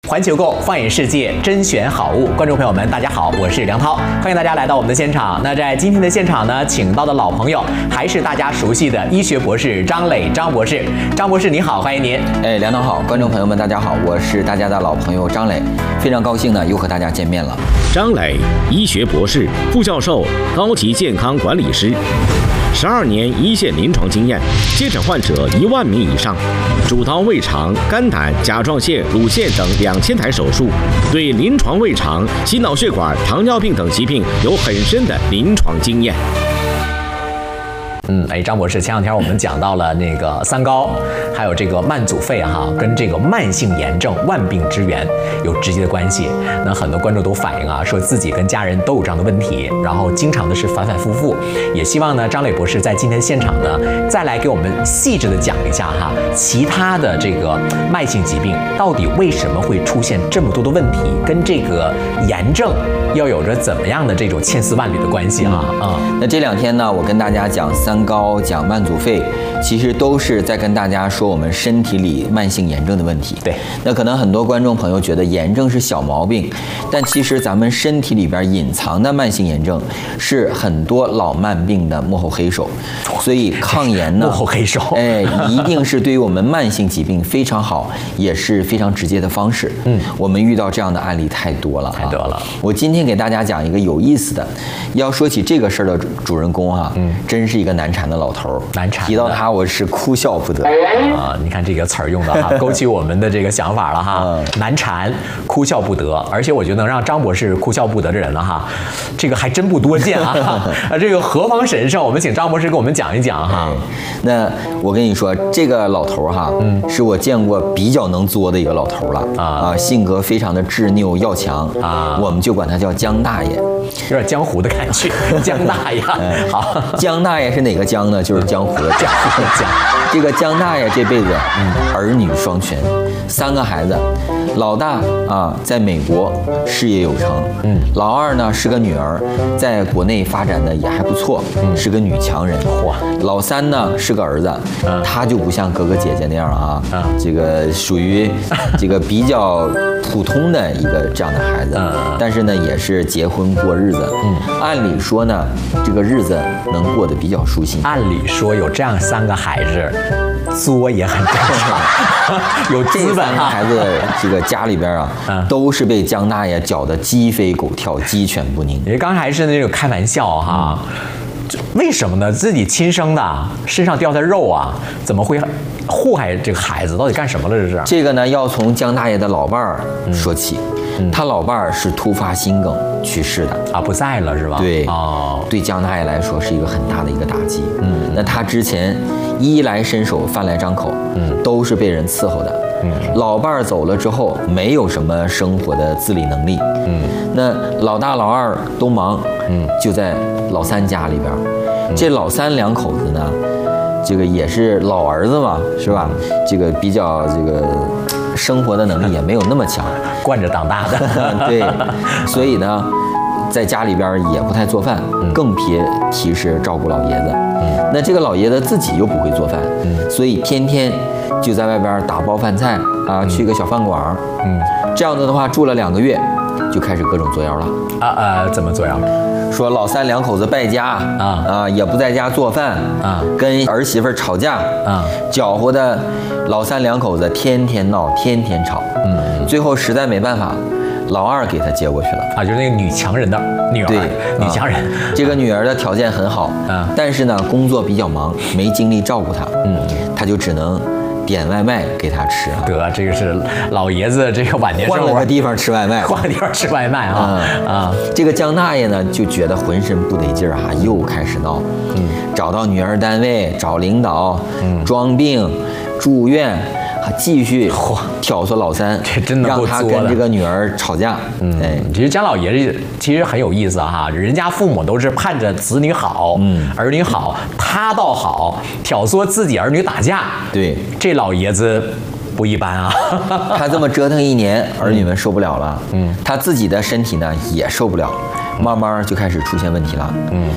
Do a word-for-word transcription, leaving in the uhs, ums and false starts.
环球购放眼世界，甄选好物。观众朋友们，大家好，我是梁涛，欢迎大家来到我们的现场。那在今天的现场呢，请到的老朋友还是大家熟悉的医学博士张磊张博士。张博士你好，欢迎您。 哎，梁涛好，观众朋友们大家好，我是大家的老朋友张磊，非常高兴呢又和大家见面了。 张磊，医学博士、副教授、高级健康管理师。十二年一线临床经验，接诊患者一万名以上，主刀胃肠、肝胆、甲状腺、乳腺等两千台手术，对临床胃肠、心脑血管、糖尿病等疾病有很深的临床经验。 嗯，哎，张博士，前两天我们讲到了那个三高，还有这个慢阻肺哈，跟这个慢性炎症、万病之源有直接的关系。那很多观众都反映啊，说自己跟家人都有这样的问题，然后经常的是反反复复。也希望呢，张磊博士在今天现场呢，再来给我们细致的讲一下哈，其他的这个慢性疾病到底为什么会出现这么多的问题，跟这个炎症要有着怎么样的这种千丝万缕的关系哈啊、 嗯。那这两天呢，我跟大家讲三高，讲慢阻肺，其实都是在跟大家说我们身体里慢性炎症的问题。 对， 那可能很多观众朋友觉得炎症是小毛病，但其实咱们身体里边隐藏的慢性炎症是很多老慢病的幕后黑手，所以抗炎呢， 幕后黑手， 哎，一定是对于我们慢性疾病非常好，也是非常直接的方式。嗯，我们遇到这样的案例太多了， 太多了。 我今天给大家讲一个有意思的，要说起这个事儿的主人公啊，嗯，真是一个难缠的老头。 难缠， 提到他我是哭笑不得啊！你看这个词儿用的哈，勾起我们的这个想法了哈。嗯、难缠，哭笑不得，而且我觉得能让张博士哭笑不得的人了哈，这个还真不多见啊！啊，这个何方神圣？我们请张博士给我们讲一讲哈。 哎、那我跟你说，这个老头哈，嗯，是我见过比较能作的一个老头了啊啊，性格非常的执拗要强啊，我们就管他叫江大爷。 有点江湖的感觉，江大爷。好， 江大爷是哪个江呢？就是江湖的江。 江。 这个江大爷这辈子，嗯，儿女双全，三个孩子，老大啊在美国事业有成，嗯，老二呢是个女儿，在国内发展的也还不错，嗯，是个女强人。嚯，老三呢是个儿子，嗯，他就不像哥哥姐姐那样啊，嗯，这个属于这个比较普通的一个这样的孩子，嗯，但是呢也是结婚过日子，嗯，按理说呢这个日子能过得比较舒心。 按理说有这样三个孩子，作也很正常，有资本啊。 孩子这个家里边啊，嗯，都是被江大爷搅得鸡飞狗跳、鸡犬不宁。 因为刚才是那种开玩笑哈，嗯，为什么呢？自己亲生的身上掉的肉啊，怎么会祸害这个孩子？到底干什么了？这是这个呢，要从江大爷的老伴儿说起。嗯，他老伴儿是突发心梗去世的啊，不在了是吧？ 对，哦，对江大爷来说是一个很大的一个打击。嗯，那他之前衣来伸手饭来张口，嗯，都是被人伺候的。嗯，老伴儿走了之后，没有什么生活的自理能力。嗯，那老大老二都忙，嗯，就在老三家里边。嗯，这老三两口子呢，这个也是老儿子嘛，是吧？这个比较这个生活的能力也没有那么强， 惯着长大的。 对，所以呢，在家里边也不太做饭，嗯，更别提是照顾老爷子。嗯，那这个老爷子自己又不会做饭，嗯，所以天天就在外边打包饭菜啊，嗯，去个小饭馆，嗯，这样子的话住了两个月，就开始各种作妖了。 啊啊，怎么作妖？ 说老三两口子败家啊啊，也不在家做饭啊，跟儿媳妇吵架啊，搅和的老三两口子天天闹，天天吵。嗯，最后实在没办法，老二给他接过去了啊，就是那个女强人的女儿， 对， 女强人。啊， 这个女儿的条件很好啊，但是呢工作比较忙，没精力照顾她。嗯，他就只能点外卖给他吃啊。 得，这个是老爷子这个晚年生活， 换了个地方吃外卖， 换个地方吃外卖啊、嗯、啊！ 这个江大爷呢就觉得浑身不得劲儿哈，又开始闹，嗯，找到女儿单位找领导，嗯，装病住院。继续挑唆老三， 这真的让他跟这个女儿吵架。 嗯，哎，其实江老爷子其实很有意思哈，人家父母都是盼着子女好，嗯，儿女好，他倒好，挑唆自己儿女打架。 对， 这老爷子不一般啊。 他这么折腾一年，儿女们受不了了，嗯，他自己的身体呢也受不了，慢慢就开始出现问题了，嗯。